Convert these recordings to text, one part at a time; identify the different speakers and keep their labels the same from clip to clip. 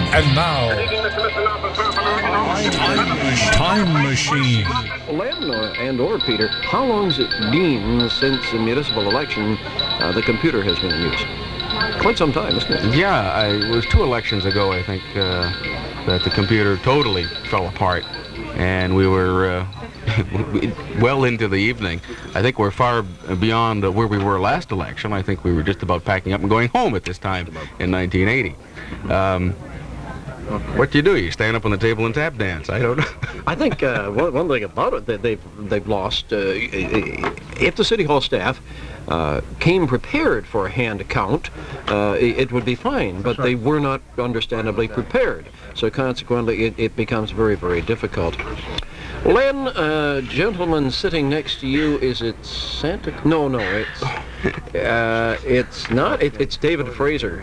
Speaker 1: And now, Time Machine.
Speaker 2: Len and/or Peter, how long has it been since the municipal election the computer has been in use? Quite some time, isn't it?
Speaker 3: Yeah, it was 2 elections ago, I think, that the computer totally fell apart, and we were well into the evening. I think we're far beyond where we were last election. I think we were just about packing up and going home at this time in 1980. What do? You stand up on the table and tap dance? I don't know.
Speaker 2: I think one thing about it that they've lost. If the City Hall staff came prepared for a hand count, it would be fine. But they were not understandably prepared. So consequently, it becomes very, very difficult. Len, gentleman sitting next to you, is it Santa? No, it's not. It's David Fraser.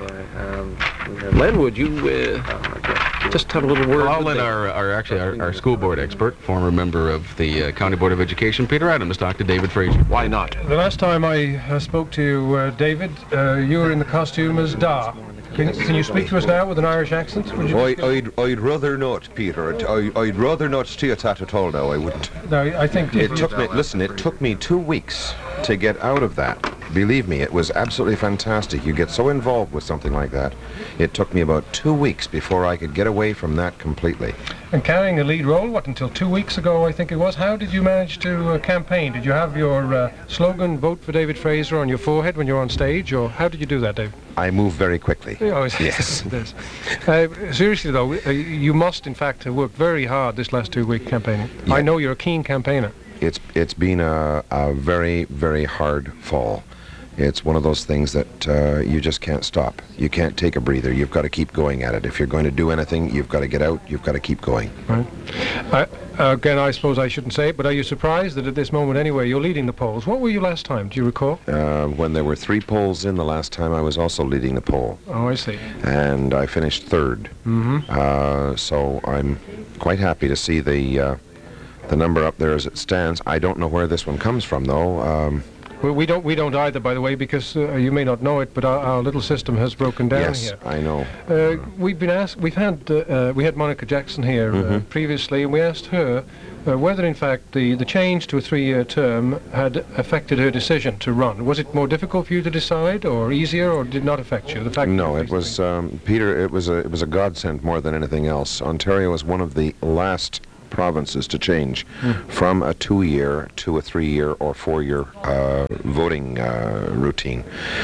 Speaker 2: Len, would you just have a little word?
Speaker 3: Well, I'll let our school board expert, former member of the County Board of Education, Peter Adams, talk to David Fraser.
Speaker 2: Why not?
Speaker 4: The last time I spoke to you, David, you were in the costume as Da. Can you speak to us now with an Irish accent?
Speaker 5: I'd rather not, Peter. I'd rather not stay at that at all now, I wouldn't.
Speaker 4: No, I think...
Speaker 5: It took me 2 weeks to get out of that. Believe me, it was absolutely fantastic. You get so involved with something like that. It took me about 2 weeks before I could get away from that completely.
Speaker 4: And carrying a lead role, until 2 weeks ago, I think it was. How did you manage to campaign? Did you have your slogan, "Vote for David Fraser," on your forehead when you're on stage, or how did you do that, David?
Speaker 5: I move very quickly.
Speaker 4: Yes. Seriously, though, you must, in fact, have worked very hard this last 2 week campaigning. Yeah. I know you're a keen campaigner.
Speaker 5: It's been a very, very hard fall. It's one of those things that you just can't stop. You can't take a breather. You've got to keep going at it. If you're going to do anything, you've got to get out. You've got to keep going.
Speaker 4: Right. Again, I suppose I shouldn't say it, but are you surprised that at this moment anyway you're leading the polls? What were you last time? Do you recall?
Speaker 5: When there were 3 polls in the last time, I was also leading the poll.
Speaker 4: Oh, I see.
Speaker 5: And I finished 3rd. Mm-hmm. So I'm quite happy to see the number up there as it stands. I don't know where this one comes from, though.
Speaker 4: Well, we don't either, by the way, because you may not know it, but our little system has broken down here.
Speaker 5: Yes, I know.
Speaker 4: We've been asked. We had Monica Jackson here previously, and we asked her whether, in fact, the change to a 3-year term had affected her decision to run. Was it more difficult for you to decide, or easier, or did not affect you? The fact.
Speaker 5: No, it was Peter. It was a godsend more than anything else. Ontario was one of the last provinces to change from a 2-year to a 3-year or 4-year voting routine.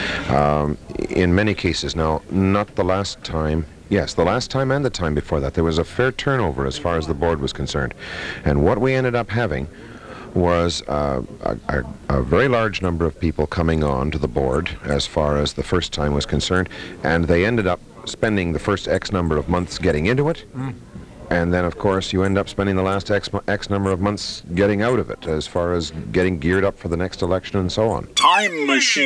Speaker 5: In many cases, now, not the last time. Yes, the last time and the time before that, there was a fair turnover as far as the board was concerned. And what we ended up having was a very large number of people coming on to the board as far as the first time was concerned, and they ended up spending the first X number of months getting into it. And then, of course, you end up spending the last X number of months getting out of it, as far as getting geared up for the next election and so on.
Speaker 1: Time Machine.